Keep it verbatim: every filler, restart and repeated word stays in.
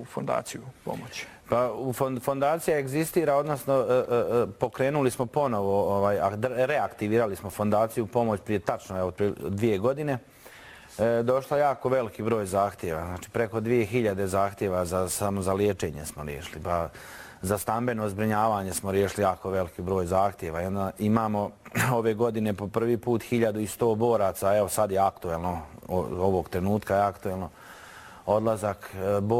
fondaciju pomoći? Pa fondacija egzistira, odnosno pokrenuli smo ponovo, reaktivirali smo fondaciju pomoć prije tačno dvije godine. Došlo jako veliki broj zahtjeva, znači preko dvije hiljade zahtjeva samo za liječenje smo riješili. Pa za stambeno zbrinjavanje smo riješili jako veliki broj zahtjeva. Imamo ove godine po prvi put hiljadu sto boraca, evo sad je aktuelno, ovog trenutka je aktuelno odlazak